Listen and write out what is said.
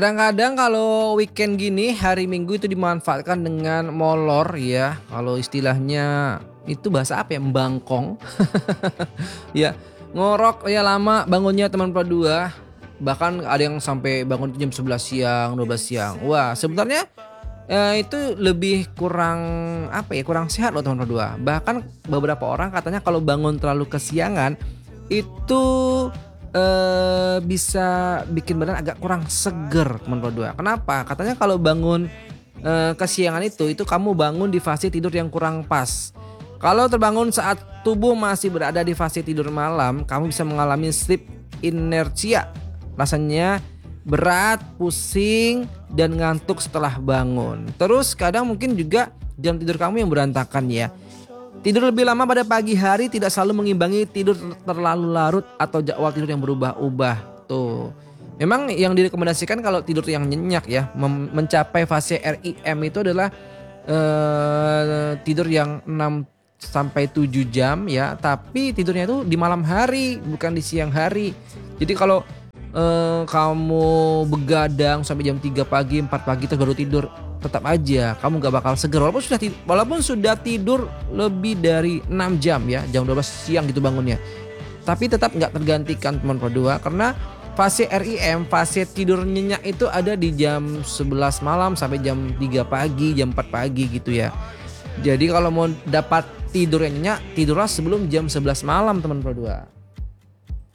Kadang-kadang kalau weekend gini, hari Minggu itu dimanfaatkan dengan molor ya, kalau istilahnya itu bahasa apa ya, membangkong. Ya, ngorok ya lama bangunnya teman berdua, bahkan ada yang sampai bangun itu jam 11 siang, 12 siang. Wah, sebenarnya, itu lebih kurang, apa ya, kurang sehat loh teman berdua. Bahkan beberapa orang katanya kalau bangun terlalu kesiangan, itu, bisa bikin badan agak kurang seger teman berdua. Kenapa? Katanya kalau bangun, kesiangan itu kamu bangun di fase tidur yang kurang pas. Kalau terbangun saat tubuh masih berada di fase tidur malam, kamu bisa mengalami sleep inertia. Rasanya berat, pusing, dan ngantuk setelah bangun. Terus kadang mungkin juga jam tidur kamu yang berantakan ya. Tidur lebih lama pada pagi hari tidak selalu mengimbangi tidur terlalu larut atau jadwal tidur yang berubah-ubah. Tuh. Memang yang direkomendasikan kalau tidur yang nyenyak ya, mencapai fase REM itu adalah tidur yang 6 sampai 7 jam ya, tapi tidurnya itu di malam hari bukan di siang hari. Jadi kalau kamu begadang sampai jam 3 pagi, 4 pagi terus baru tidur, tetap aja kamu nggak bakal seger walaupun sudah tidur lebih dari 6 jam ya, jam 12 siang gitu bangunnya. Tapi tetap nggak tergantikan teman berdua karena fase REM, fase tidur nyenyak itu ada di jam 11 malam sampai jam 3 pagi, jam 4 pagi gitu ya. Jadi kalau mau dapat tidur yang nyenyak, tidurlah sebelum jam 11 malam teman berdua.